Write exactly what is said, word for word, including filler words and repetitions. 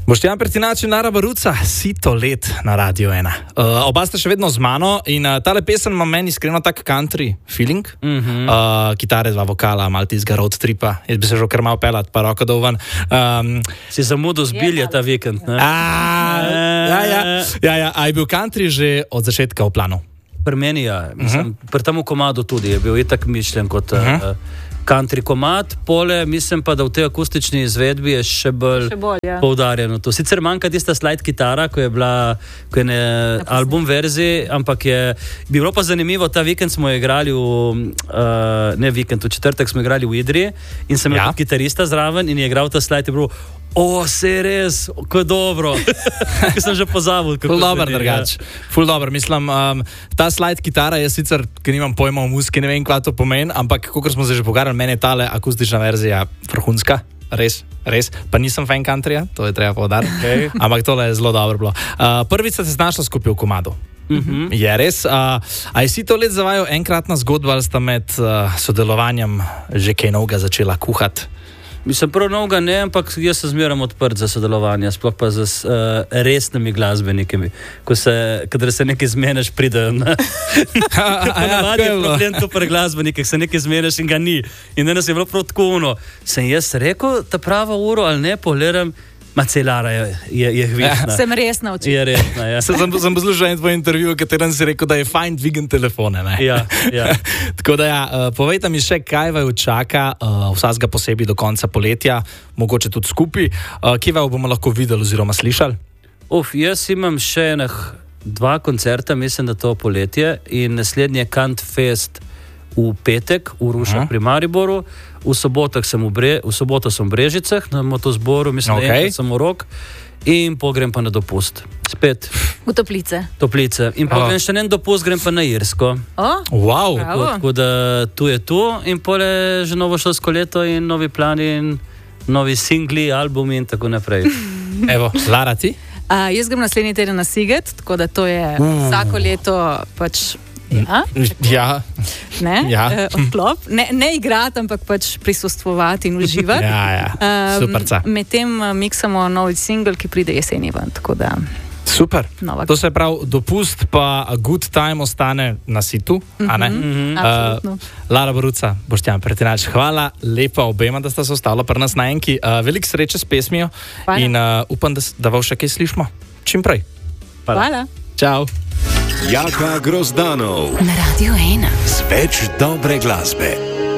Boštjan Pertinač in Lara Baruca, Sito let na Radio ena. Uh, oba sta še vedno z mano in uh, tale pesem ima meni iskreno tak country feeling. Mm-hmm. Uh, kitare, dva vokala, malo tizga road tripa. Jaz bi se že kar malo pelat, pa roko dovan. Um, si zamudil zbilje ta vikend, ne? A, ja, ja, ja, ja. A je bil country že od začetka v planu? Pri meni ja. Mislim, uh-huh. Pri temu komadu tudi je bil itak mišljen kot uh-huh. uh, country komad, pole, mislim pa, da v tej akustični izvedbi je še bolj, še bolj ja. poudarjeno. To. Sicer manjka tista slide kitara, ko je bila ko je ne, album verziji, ampak je bilo pa zanimivo, ta vikend smo igrali v, uh, ne vikend, v četrtek smo igrali v Idriji in sem imel ja. kitarista zraven in je igral ta slide in je bilo, o, se je res, ko je dobro. Ko sem že pozabil. Ful dober drugač. Ful dober, mislim, um, ta slide kitara je sicer, ker nimam pojma o muziki, ne vem, kva to pomeni, ampak kakor smo se že pogovarjali, meni je tale akustična verzija vrhunska, res, res, pa nisem fan countryja, to je treba poudariti, okay. Ampak tole je zelo dobro bilo. Uh, prvič ste se znašli skupaj v komadu. Mm-hmm. Je res. Uh, a je Sito let za vaju enkratna zgodba, ali sta med uh, sodelovanjem že kaj novega začela kuhati? Mislim, prav novega ne, ampak jaz se zmeram odprt za sodelovanje, sploh pa z uh, resnimi glasbenikami. Ko se, kadar se nekaj zmeneš, pridejo na... Ponavadi je problem tu pri glasbenikih, se nekaj zmeneš in ga ni. In danes je bilo prav tako ono. Sem jaz rekel, ta prava uro ali ne, pogledam, Macelara je, je, je hvitna. Ja. Sem resna očitno. Je resna, ja. Sem, sem poslušal en tvoj intervju, v katerem si rekel, da je fajn dvigen telefone, ne? Ja, ja. Tako da ja, uh, povejte mi še, kaj vaju čaka, uh, vsakega posebej do konca poletja, mogoče tudi skupaj. Uh, kje vaju bomo lahko videli oziroma slišali? Uf, jaz imam še enih dva koncerta, mislim, da to poletje in naslednji je Kant Fest v petek, v Rušah pri Mariboru. V sobotah sem v, Bre, v soboto sem v Brežicah na motozboru, mislim, okay. da enkrat sem v Rok in pogrem pa na dopust. Spet. V Toplice. Toplice. In pogrem oh. še en dopust, grem pa na Irsko. Oh. Wow. Tako da tu je tu in pole že novo šolsko leto in novi plani in novi singli, albumi in tako naprej. Evo, Lara, ti? Uh, jaz grem naslednji teden na Siget, tako da to je uh. vsako leto pač Ja, ja. Ne, ja. uh, odklop. Ne, ne igrati, ampak pač prisostvovati in uživati. Ja, ja. Um, Superca. Medtem uh, miksamo nov single, ki pride jeseni ven, tako da... Super. Nova. To se pravi, dopust pa good time ostane na Situ, mm-hmm. a ne? Mm-hmm. Absolutno. Uh, Lara Baruca, Boštjan Pertinač, hvala lepa obema, da sta se ostala pri nas na enki. Uh, veliko sreče s pesmijo hvala. In uh, upam, da, da vam še kaj slišimo. Čim prej. Hvala. Hvala. Čau. Jaka Grozdanov na Radio ena. Z več dobre glasbe.